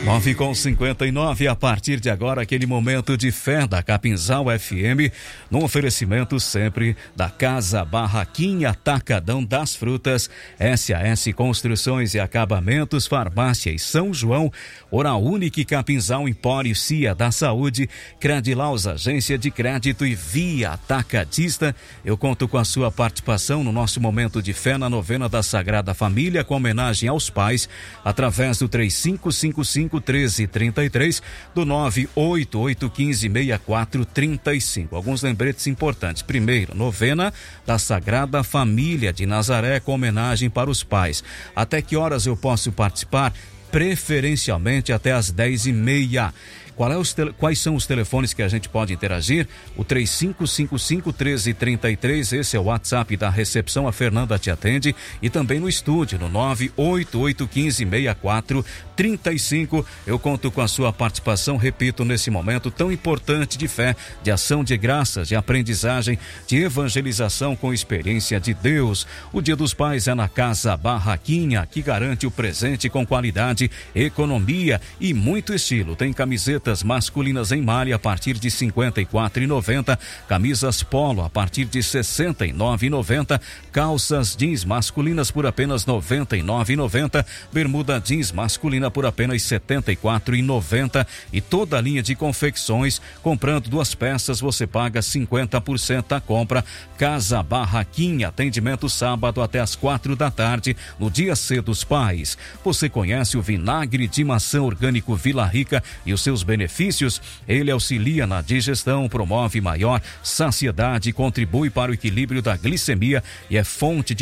9h59, a partir de agora, aquele momento de fé da Capinzal FM, no oferecimento sempre da Casa Barraquinha Atacadão das Frutas, SAS Construções e Acabamentos, Farmácia e São João, Oral Unique, Capinzal, Empório, CIA da Saúde, Credilaus, Agência de Crédito e Via Atacadista. Eu conto com a sua participação no nosso momento de fé na novena da Sagrada Família, com homenagem aos pais, através do 3555-1333, do 988156435. Alguns lembretes importantes. Primeiro, novena da Sagrada Família de Nazaré, com homenagem para os pais. Até que horas eu posso participar? Preferencialmente até às 10h30. Quais são os telefones que a gente pode interagir? O 3555-1333, esse é o WhatsApp da recepção, a Fernanda te atende, e também no estúdio, no 988156435. Eu conto com a sua participação, repito, nesse momento tão importante de fé, de ação de graças, de aprendizagem, de evangelização com experiência de Deus. O Dia dos Pais é na Casa Barraquinha, que garante o presente com qualidade, economia e muito estilo. Tem camiseta masculinas em malha a partir de R$ 54,90, camisas polo a partir de R$ 69,90, calças jeans masculinas por apenas R$ 99,90, bermuda jeans masculina por apenas R$ 74,90 e toda a linha de confecções. Comprando 2 peças você paga 50% da compra. Casa Barraquinha, atendimento sábado até às 4 da tarde, no dia C dos Pais. Você conhece o vinagre de maçã orgânico Vila Rica e os seus benefícios? Ele auxilia na digestão, promove maior saciedade, contribui para o equilíbrio da glicemia e é fonte de